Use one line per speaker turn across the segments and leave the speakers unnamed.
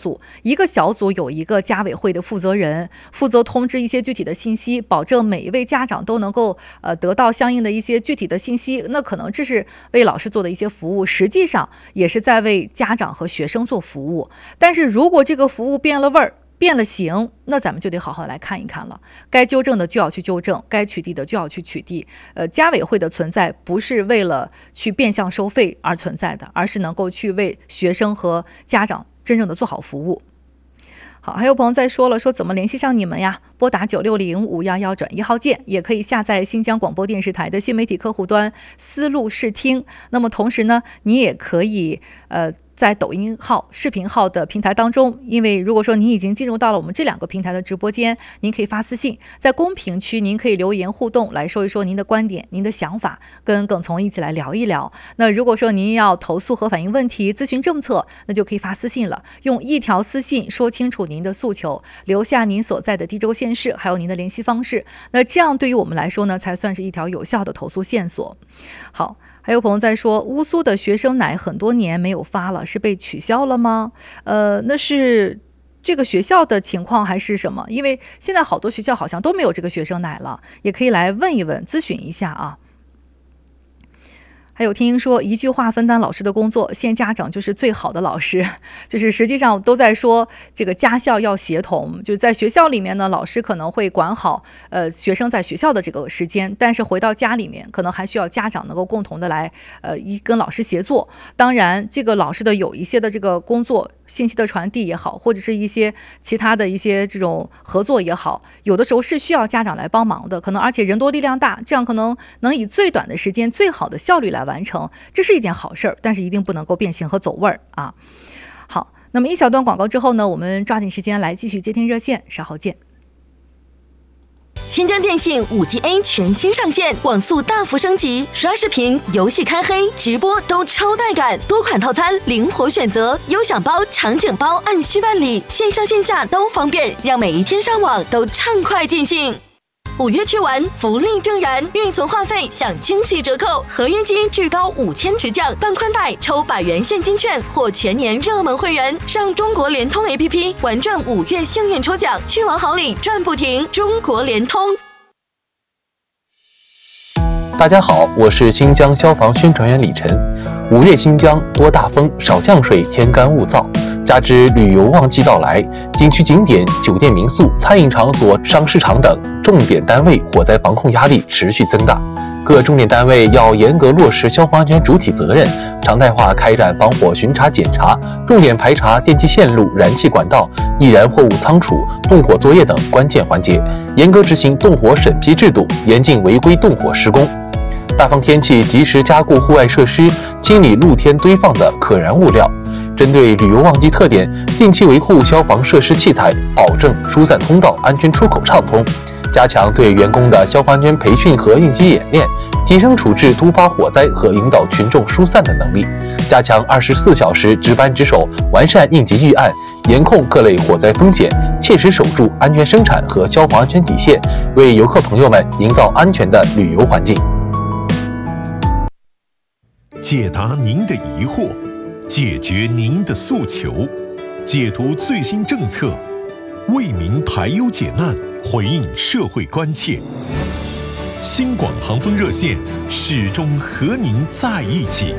组，一个小组有一个家委会的负责人，负责通知一些具体的信息，保证每一位家长都能够得到相应的一些具体的信息。那可能这是为老师做的一些服务，实际上也是在为家长和学生做服务。但是如果这个服务变了味儿，变了形，那咱们就得好好来看一看了。该纠正的就要去纠正，该取缔的就要去取缔。家委会的存在不是为了去变相收费而存在的，而是能够去为学生和家长真正的做好服务。好，还有朋友在说了，说怎么联系上你们呀？拨打960-511-1号键，也可以下载新疆广播电视台的新媒体客户端思路视听。那么同时呢，你也可以在抖音号、视频号的平台当中，因为如果说您已经进入到了我们这2个平台的直播间，您可以发私信，在公屏区您可以留言互动，来说一说您的观点、您的想法，跟耿从一起来聊一聊。那如果说您要投诉和反映问题、咨询政策，那就可以发私信了，用1条私信说清楚您的诉求，留下您所在的地州县市，还有您的联系方式。那这样对于我们来说呢，才算是一条有效的投诉线索。好。还有朋友在说，乌苏的学生奶很多年没有发了，是被取消了吗？那是这个学校的情况还是什么？因为现在好多学校好像都没有这个学生奶了，也可以来问一问、咨询一下啊。还有听说一句话分担老师的工作，现家长就是最好的老师，就是实际上都在说这个家校要协同，就在学校里面呢，老师可能会管好学生在学校的这个时间，但是回到家里面可能还需要家长能够共同的来跟老师协作。当然这个老师的有一些的这个工作信息的传递也好，或者是一些其他的一些这种合作也好，有的时候是需要家长来帮忙的，可能而且人多力量大，这样可能能以最短的时间、最好的效率来完成，这是一件好事儿，但是一定不能够变形和走味儿啊。好，那么一小段广告之后呢，我们抓紧时间来继续接听热线，稍后见。
新疆电信 5G A 全新上线，网速大幅升级，刷视频、游戏开黑、直播都超带感，多款套餐灵活选择，优享包、场景包按需办理，线上线下都方便，让每一天上网都畅快尽兴。5月去玩，福利正燃，运存话费享惊喜折扣，合约金至高5000直降，办宽带抽100元现金券或全年热门会员，上中国联通 APP 玩转5月幸运抽奖，去玩好礼赚不停。中国联通。
大家好，我是新疆消防宣传员李晨。5月新疆多大风少降水，天干物燥，加之旅游旺季到来，景区景点、酒店民宿、餐饮场所、商市场等重点单位火灾防控压力持续增大。各重点单位要严格落实消防安全主体责任，常态化开展防火巡查检查，重点排查电气线路、燃气管道、易燃货物仓储、动火作业等关键环节，严格执行动火审批制度，严禁违规动火施工。大风天气及时加固户外设施，清理露天堆放的可燃物料。针对旅游旺季特点，定期维护消防设施器材，保证疏散通道安全出口畅通。加强对员工的消防安全培训和应急演练，提升处置突发火灾和引导群众疏散的能力。加强24小时值班值守，完善应急预案，严控各类火灾风险，切实守住安全生产和消防安全底线，为游客朋友们营造安全的旅游环境。
解答您的疑惑，解决您的诉求，解读最新政策，为民排忧解难，回应社会关切。新广航风热线始终和您在一起。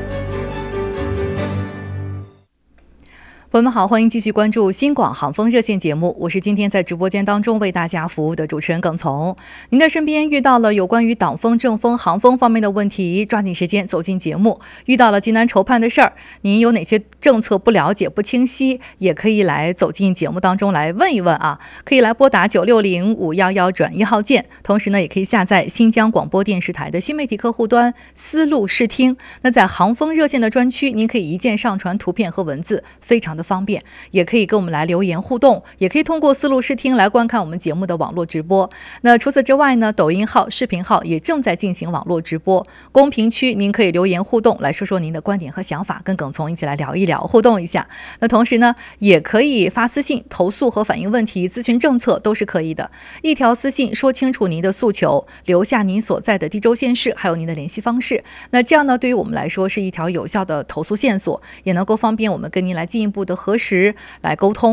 朋友们好，欢迎继续关注新广航风热线节目，我是今天在直播间当中为大家服务的主持人耿从。您的身边遇到了有关于党风、政风、航风方面的问题，抓紧时间走进节目。遇到了急难愁盼的事儿，您有哪些政策不了解、不清晰，也可以来走进节目当中来问一问啊，可以来拨打960-511-1号键，同时呢，也可以下载新疆广播电视台的新媒体客户端思路视听。那在航风热线的专区，您可以一键上传图片和文字，非常的方便，也可以跟我们来留言互动，也可以通过思路视听来观看我们节目的网络直播。那除此之外呢，抖音号、视频号也正在进行网络直播，公屏区您可以留言互动，来说说您的观点和想法，跟耿从一起来聊一聊，互动一下。那同时呢，也可以发私信投诉和反映问题、咨询政策都是可以的。一条私信说清楚您的诉求，留下您所在的地州县市，还有您的联系方式。那这样呢，对于我们来说是一条有效的投诉线索，也能够方便我们跟您来进一步的核实来沟通。